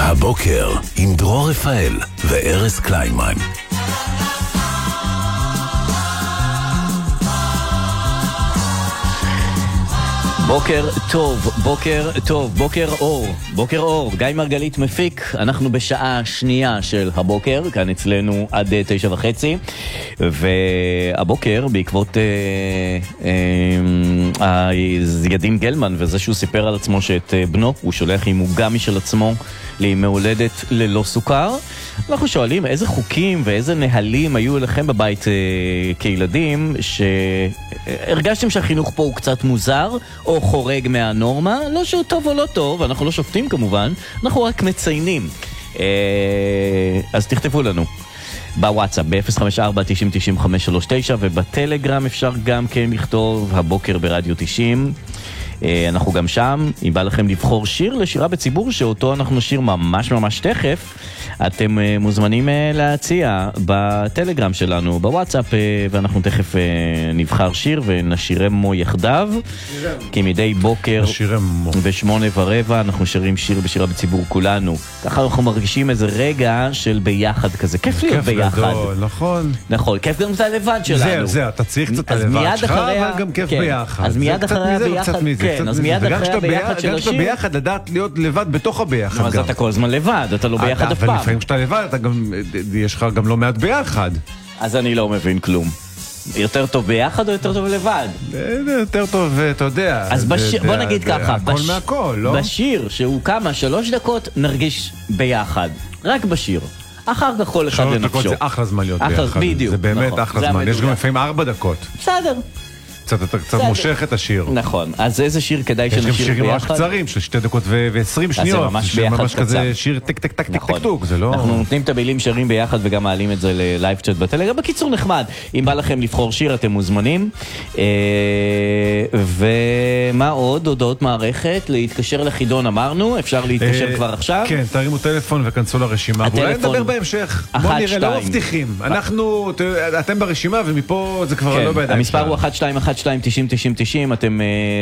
הבוקר עם דרור רפאל וארז קליינמן. בוקר טוב, בוקר טוב, בוקר אור, גיא מרגלית מפיק, אנחנו בשעה שנייה של הבוקר, כאן אצלנו עד 9:30, והבוקר בעקבות ידין גלמן וזה שהוא סיפר על עצמו שאת בנו הוא שולח עם עוגה משל עצמו לימי הולדת ללא סוכר, אנחנו שואלים איזה חוקים ואיזה נהלים היו לכם בבית כילדים שהרגשתם שהחינוך פה הוא קצת מוזר או חורג מהנורמה, לא שהוא טוב או לא טוב, אנחנו לא שופטים כמובן, אנחנו רק מציינים. אז תכתבו לנו בוואטסאפ ב-054-90-9539 ובטלגרם אפשר גם כן לכתוב הבוקר ברדיו 90. אנחנו גם שם, אם בא לכם לבחור שיר לשירה בציבור שאותו אנחנו נשיר ממש תכף, אתם מוזמנים להציע בטלגרם שלנו, בוואטסאפ, ואנחנו תכף נבחר שיר ונשירמו יחדיו, כי מדי בוקר ב8:15 אנחנו שרים שיר בשירה בציבור כולנו, ככה אנחנו מרגישים איזה רגע של ביחד כזה, כיף להיות ביחד. כיף גדול, נכון, כיף גם את הלבד שלנו. זהו, אתה צריך קצת הלבד שלך, אבל גם כיף ביחד. אז מיד אחריה ביחד, כן, אז מיד אחריה ביחד של השיר. גם שאתה ביחד לדעת להיות לבד בתוך הביחד. אז אתה כל הזמן לבד, אתה לא ביחד אף פעם. אבל לפעמים כשאתה לבד, יש לך גם לא מעט ביחד. אז אני לא מבין כלום. יותר טוב ביחד או יותר טוב לבד? יותר טוב, אתה יודע. אז בוא נגיד ככה, הכל מהכל, לא? בשיר שהוא כמה 3 דקות נרגיש ביחד. רק בשיר. אחר כך כל אחד לנפשו. 3 דקות זה אחלה זמן להיות ביחד. בדיוק. זה באמת אחלה זמן. יש גם לפעמים 4 דקות. בסדר. אתה קצת מושך את השיר. נכון, אז איזה שיר כדאי שנשיר ביחד? יש גם שירים ממש קצרים של 2 דקות ו20 שניות. זה ממש ביחד ממש כזה שיר טק טק טק טק טק טוק, זה לא... אנחנו נותנים את המילים שרים ביחד וגם מעלים את זה ללייב צ'אט בטלגרם. בקיצור נחמד, אם בא לכם לבחור שיר אתם מוזמנים. ומה עוד? הודעות מערכת, להתקשר לחידון אמרנו, אפשר להתקשר כבר עכשיו. כן, תרימו טלפון וכנסו לרשימה. אולי נדבר בהמשך. בוא נראה, לא מבטיחים. אתם ברשימה ומפה זה כבר לא בידיים. המספר הוא 1-2-1-2-90-90-90, אתם